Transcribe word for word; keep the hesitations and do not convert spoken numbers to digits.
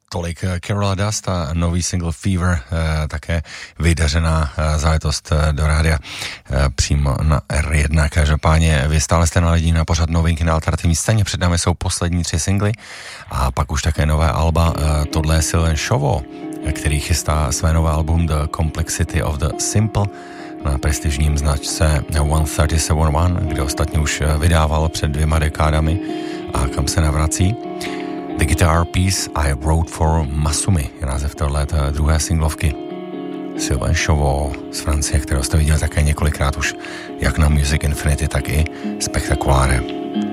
Tolik Carola Dust a nový single Fever, také vydařená záležitost do rádia přímo na R jedna. Každopádně vy stále jste naladení na pořad novinky na alternativní scéně, před námi jsou poslední tři singly a pak už také nové alba. Tohle je Sylvain Chauveau, který chystá své nové album The Complexity of the Simple na prestižním značce one thirty seven one, kde ostatně už vydával před dvěma dekádami a kam se navrací. The Guitar Piece I Wrote for Masumi je název tohleto druhé singlovky. Sylvain Chauveau z Francie, kterého jste viděl také několikrát už jak na Music Infinity, tak i Spektakuláre.